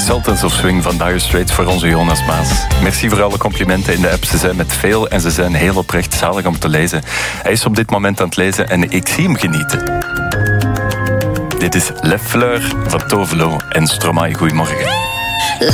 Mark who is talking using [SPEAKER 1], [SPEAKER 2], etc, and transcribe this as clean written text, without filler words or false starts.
[SPEAKER 1] Sultans of Swing van Dire Straits voor onze Jonas Maas. Merci voor alle complimenten in de app. Ze zijn met veel en ze zijn heel oprecht zalig om te lezen. Hij is op dit moment aan het lezen en ik zie hem genieten. Dit is Le Fleur van Tovelo en Stromae. Goedemorgen.
[SPEAKER 2] La